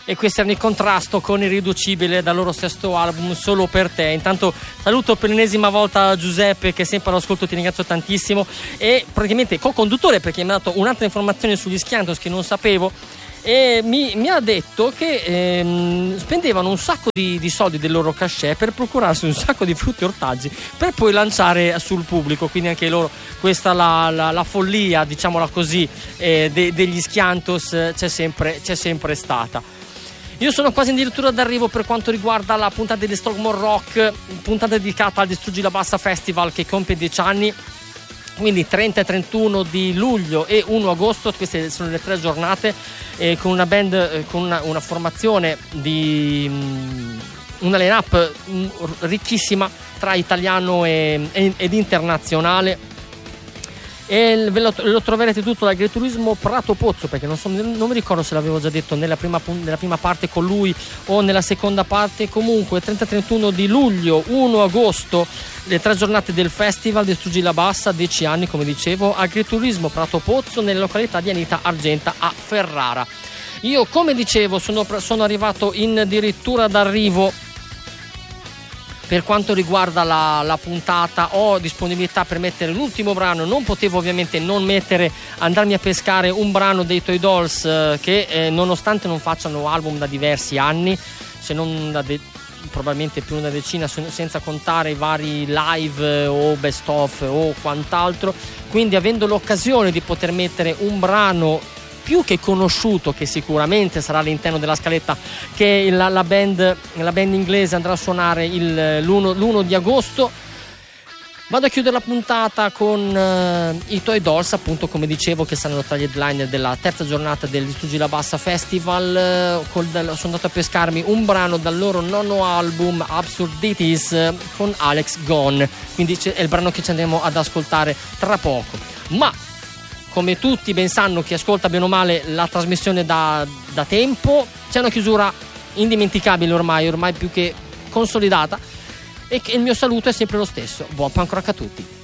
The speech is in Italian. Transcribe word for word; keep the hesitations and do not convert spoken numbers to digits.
e questo era il contrasto con Irriducibile dal loro sesto album Solo per te. Intanto saluto per l'ennesima volta Giuseppe, che è sempre all'ascolto, ti ringrazio tantissimo, e praticamente co-conduttore, perché mi ha dato un'altra informazione sugli Schiantos che non sapevo, e mi, mi ha detto che ehm, spendevano un sacco di, di soldi del loro cachet per procurarsi un sacco di frutti e ortaggi per poi lanciare sul pubblico, quindi anche loro questa la, la, la follia, diciamola così, eh, de, degli Schiantos eh, c'è sempre, c'è sempre stata. Io sono quasi addirittura d'arrivo per quanto riguarda la puntata di Stogmore Rock, puntata dedicata al Distruggi la Bassa Festival che compie dieci anni, quindi trenta e trentuno di luglio e primo agosto. Queste sono le tre giornate, eh, con una band, eh, con una, una formazione di um, una line-up um, ricchissima tra italiano e, e, ed internazionale. E ve lo, lo troverete tutto all'Agriturismo Prato Pozzo, perché non, so, non mi ricordo se l'avevo già detto nella prima, nella prima parte con lui o nella seconda parte. Comunque trenta e trentuno di luglio, primo agosto, le tre giornate del festival Distruggi la Bassa, dieci anni come dicevo, Agriturismo Prato Pozzo, nella località di Anita Argenta a Ferrara. Io, come dicevo, sono, sono arrivato in addirittura d'arrivo per quanto riguarda la, la puntata. Ho disponibilità per mettere l'ultimo brano, non potevo ovviamente non mettere, andarmi a pescare un brano dei Toy Dolls, eh, che eh, nonostante non facciano album da diversi anni, se non da de- probabilmente più una decina, senza contare i vari live o best of o quant'altro, quindi avendo l'occasione di poter mettere un brano più che conosciuto, che sicuramente sarà all'interno della scaletta, che la, la, band, la band inglese andrà a suonare il, l'primo di agosto, vado a chiudere la puntata con uh, i Toy Dolls, appunto, come dicevo, che saranno tra gli headliner della terza giornata del Distruggi la Bassa Festival. Uh, col, sono andato a pescarmi un brano dal loro nono album Absurdities, uh, con Alex Gone, quindi è il brano che ci andremo ad ascoltare tra poco. Ma come tutti ben sanno, chi ascolta bene o male la trasmissione da, da tempo, c'è una chiusura indimenticabile ormai, ormai più che consolidata, e che il mio saluto è sempre lo stesso. Buon punk rock a tutti.